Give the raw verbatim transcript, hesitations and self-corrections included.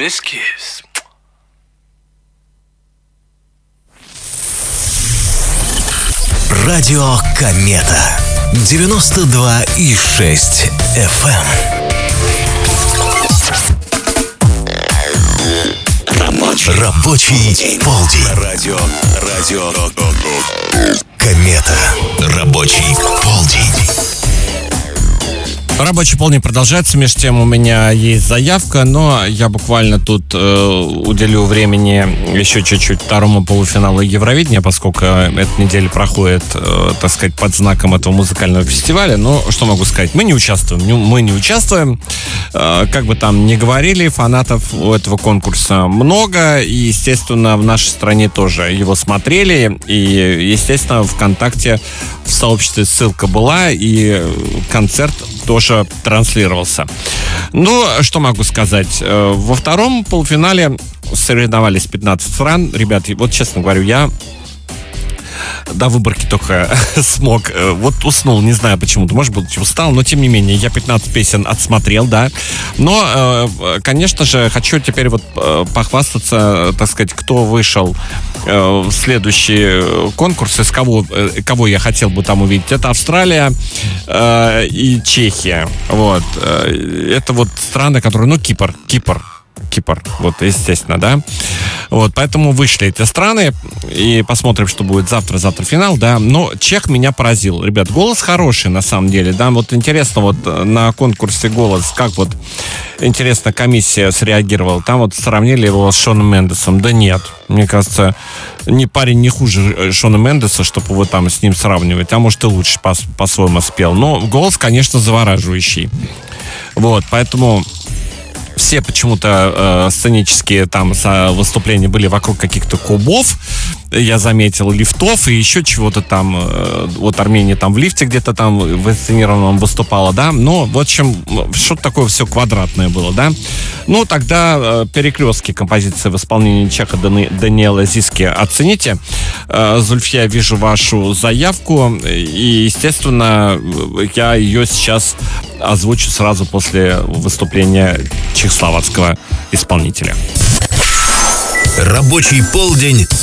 this kiss. Радио Комета девяносто два и шесть эф эм. Рабочий, Рабочий полдень. Радио, радио Комета. Рабочий полдень. Рабочий полдень продолжается. Между тем у меня есть заявка, но я буквально тут э, уделю времени еще чуть-чуть второму полуфиналу Евровидения, поскольку эта неделя проходит, э, так сказать, под знаком этого музыкального фестиваля. Но что могу сказать? Мы не участвуем. Мы не участвуем. Э, как бы там ни говорили, фанатов у этого конкурса много. И, естественно, в нашей стране тоже его смотрели. И, естественно, ВКонтакте в сообществе ссылка была. И концерт тоже транслировался. Ну, что могу сказать? Во втором полуфинале соревновались пятнадцать стран. Ребят, вот честно говорю, я до выборки только смог. Вот уснул, не знаю почему-то. Может быть, устал, но тем не менее, я пятнадцать песен отсмотрел, да. Но, конечно же, хочу теперь вот похвастаться, так сказать, кто вышел в следующий конкурс, из кого, кого я хотел бы там увидеть. Это Австралия и Чехия. Вот. Это вот страны, которые, ну, Кипр, Кипр. Кипр, вот, естественно, да. Вот, поэтому вышли эти страны, и посмотрим, что будет завтра, завтра финал, да. Но чех меня поразил. Ребят, голос хороший, на самом деле, да. Вот интересно, вот на конкурсе «Голос», как вот, интересно, комиссия среагировала. Там вот сравнили его с Шоном Мендесом. Да нет, мне кажется, ни парень не хуже Шона Мендеса, чтобы его там с ним сравнивать. А может, и лучше по- по-своему спел. Но голос, конечно, завораживающий. Вот, поэтому... Все почему-то э, сценические там выступления были вокруг каких-то кубов, я заметил, лифтов и еще чего-то там. Э, вот Армения там в лифте где-то там в инсценированном выступала, да. Но, в общем, что-то такое все квадратное было, да. Ну, тогда э, перекрестки композиции в исполнении чеха Дани- Даниэла Зиски оцените. Э, Зульфия, я вижу вашу заявку, и, естественно, я ее сейчас озвучу сразу после выступления чехословацкого исполнителя. Рабочий полдень